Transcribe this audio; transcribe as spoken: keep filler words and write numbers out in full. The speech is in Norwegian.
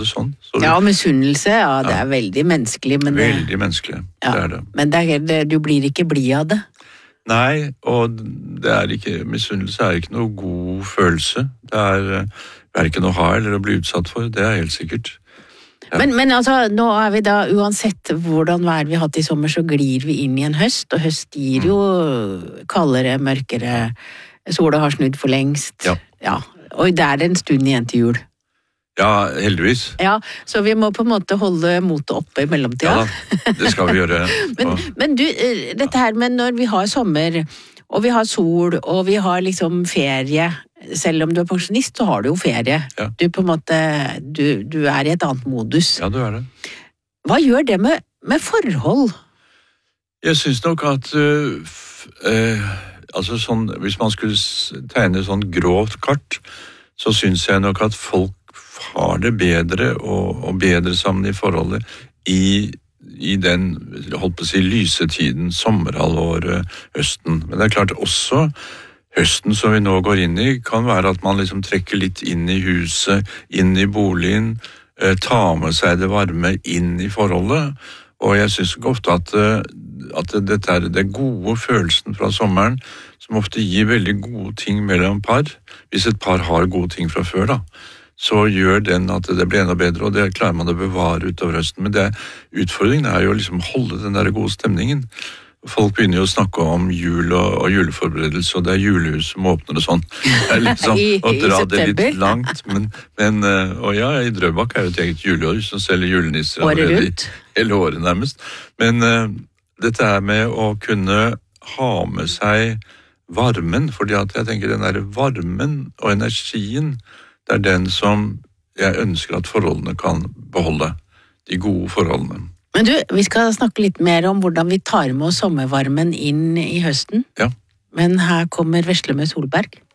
det sånn. Så ja, misunnelse, ja, det ja. er veldig menneskelig. Men veldig det, menneskelig, ja, det er det. Men det er, det, du blir ikke blid av det. Nei, og det er ikke, misunnelse er ikke noe god følelse. Det er, det er ikke noe å ha eller å bli utsatt for, det er helt sikkert. Ja. Men, men altså, nå er vi da, uansett hvordan vær vi har hatt i sommer, så glir vi inn i en høst, og høst gir jo kaldere, mørkere, sola har snudd for lengst. Ja. Ja. Og det er en stund igjen til jul. Ja, heldigvis. Ja, så vi må på en måte holde motet oppe i mellomtida. Ja, det skal vi gjøre. men, men du, dette her med når vi har sommer, og vi har sol, og vi har liksom ferie, selv om du er pensjonist, så har du jo ferie. Ja. Du på en måte, du, du er i et annet modus. Ja, du er det. Hva gjør det med, med forhold? Jeg synes nok at uh, f, uh, altså sånn, hvis man skulle tegne sånn grovt kart, så synes jeg nok at folk har det bedre og, og bedre sammen i forholdet i, i den, holdt på å si, lysetiden, sommerhalvåret, høsten. Men det er klart også høsten som vi nå går inn i, kan være at man liksom trekker litt inn i huset, inn i boligen, eh, tar med seg det varme inn i forholdet. Og jeg synes ikke ofte at, at dette er det gode følelsen fra sommeren, som ofte gir veldig gode ting mellom par. Hvis et par har gode ting fra før, da, så gjør den at det blir enda bedre, og det klarer man å bevare utover høsten. Men det, utfordringen er jo liksom holde den der gode stemningen. Folk begynner jo å snakke om jul og, og juleforberedelse, og det er julehus som åpner og sånn. Det er liksom å dra det litt langt, men, men og ja, i Drøbak er jo et eget julehus som selger julenisser allerede i hele året nærmest. Men uh, dette er med å kunne ha med seg varmen, fordi at jeg tenker den der varmen og energien, det er den som jeg ønsker at forholdene kan beholde, de gode forholdene. Men du, vi skal snakke litt mer om hvordan vi tar med oss sommervarmen inn i høsten. Ja. Men her kommer Vesle med Solberg.